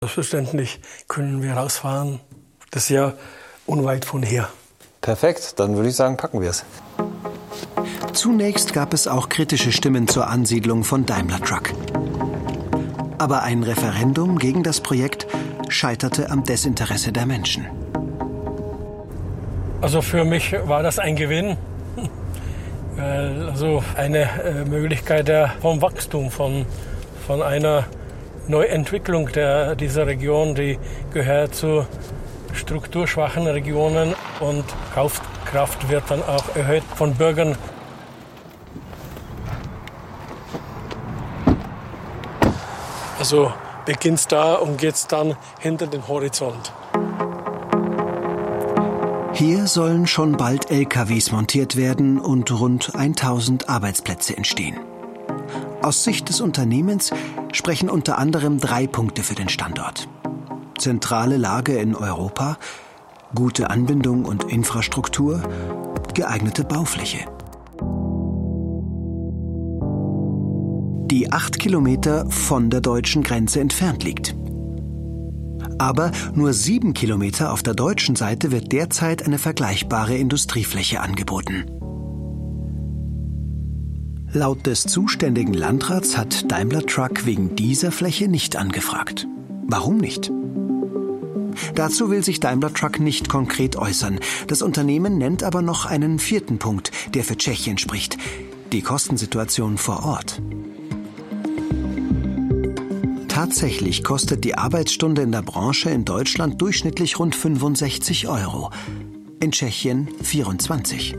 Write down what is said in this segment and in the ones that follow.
Selbstverständlich können wir rausfahren. Das ist ja unweit von hier. Perfekt, dann würde ich sagen, packen wir es. Zunächst gab es auch kritische Stimmen zur Ansiedlung von Daimler Truck. Aber ein Referendum gegen das Projekt scheiterte am Desinteresse der Menschen. Also für mich war das ein Gewinn. Also eine Möglichkeit vom Wachstum, von einer Neuentwicklung dieser Region, die gehört zu strukturschwachen Regionen und Kaufkraft wird dann auch erhöht von Bürgern. Also beginnt's da und geht's dann hinter den Horizont. Hier sollen schon bald LKWs montiert werden und rund 1000 Arbeitsplätze entstehen. Aus Sicht des Unternehmens sprechen unter anderem 3 Punkte für den Standort. Zentrale Lage in Europa, gute Anbindung und Infrastruktur, geeignete Baufläche. Die 8 Kilometer von der deutschen Grenze entfernt liegt. Aber nur 7 Kilometer auf der deutschen Seite wird derzeit eine vergleichbare Industriefläche angeboten. Laut des zuständigen Landrats hat Daimler Truck wegen dieser Fläche nicht angefragt. Warum nicht? Dazu will sich Daimler Truck nicht konkret äußern. Das Unternehmen nennt aber noch einen 4. Punkt, der für Tschechien spricht: die Kostensituation vor Ort. Tatsächlich kostet die Arbeitsstunde in der Branche in Deutschland durchschnittlich rund 65 €. In Tschechien 24.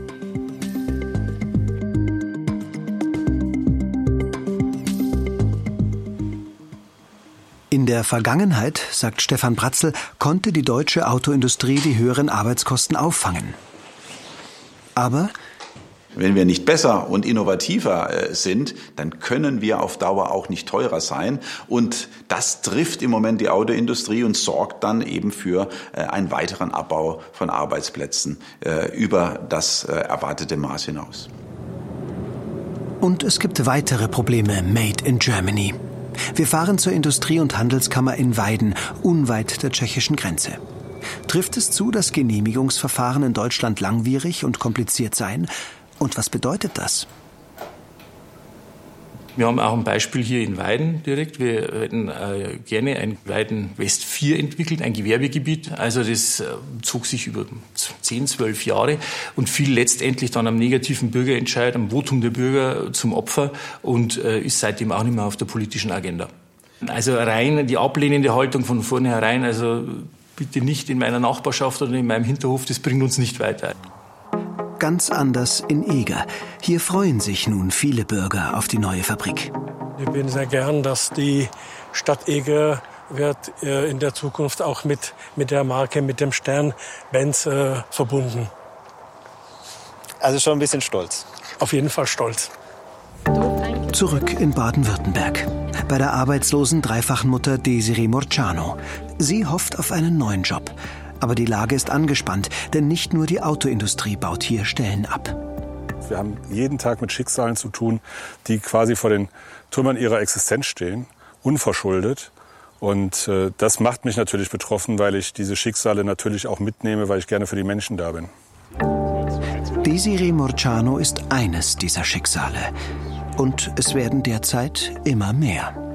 In der Vergangenheit, sagt Stefan Bratzel, konnte die deutsche Autoindustrie die höheren Arbeitskosten auffangen. Aber wenn wir nicht besser und innovativer sind, dann können wir auf Dauer auch nicht teurer sein. Und das trifft im Moment die Autoindustrie und sorgt dann eben für einen weiteren Abbau von Arbeitsplätzen über das erwartete Maß hinaus. Und es gibt weitere Probleme made in Germany. Wir fahren zur Industrie- und Handelskammer in Weiden, unweit der tschechischen Grenze. Trifft es zu, dass Genehmigungsverfahren in Deutschland langwierig und kompliziert seien? Und was bedeutet das? Wir haben auch ein Beispiel hier in Weiden direkt. Wir hätten gerne ein Weiden West 4 entwickelt, ein Gewerbegebiet. Also das zog sich über 10, 12 Jahre und fiel letztendlich dann am negativen Bürgerentscheid, am Votum der Bürger zum Opfer und ist seitdem auch nicht mehr auf der politischen Agenda. Also rein die ablehnende Haltung von vornherein, also bitte nicht in meiner Nachbarschaft oder in meinem Hinterhof, das bringt uns nicht weiter. Ganz anders in Eger. Hier freuen sich nun viele Bürger auf die neue Fabrik. Ich bin sehr gern, dass die Stadt Eger wird in der Zukunft auch mit der Marke, mit dem Stern Benz verbunden. Also schon ein bisschen stolz. Auf jeden Fall stolz. Zurück in Baden-Württemberg. Bei der arbeitslosen dreifachen Mutter Desiree Morciano. Sie hofft auf einen neuen Job. Aber die Lage ist angespannt, denn nicht nur die Autoindustrie baut hier Stellen ab. Wir haben jeden Tag mit Schicksalen zu tun, die quasi vor den Trümmern ihrer Existenz stehen, unverschuldet. Und das macht mich natürlich betroffen, weil ich diese Schicksale natürlich auch mitnehme, weil ich gerne für die Menschen da bin. Desiree Morciano ist eines dieser Schicksale. Und es werden derzeit immer mehr.